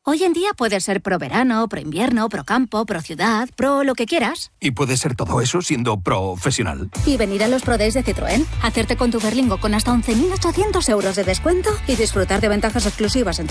Hoy en día puedes ser pro verano, pro invierno, pro campo, pro ciudad, pro lo que quieras. ¿Y puedes ser todo eso siendo profesional? Y venir a los Pro Days de Citroën, hacerte con tu Berlingo con hasta 11.800 euros de descuento y disfrutar de ventajas exclusivas en